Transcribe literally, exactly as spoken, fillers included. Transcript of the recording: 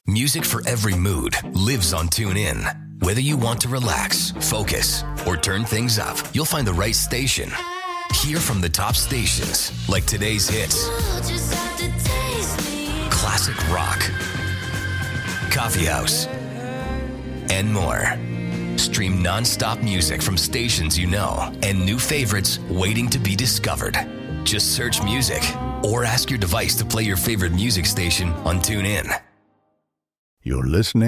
Music for every mood lives on TuneIn. Whether you want to relax, focus, or turn things up, you'll find the right station. Hear from the top stations like today's hits, classic rock, coffee house, and more. Stream non-stop music from stations you know and new favorites waiting to be discovered. Just search music or ask your device to play your favorite music station on TuneIn. You're listening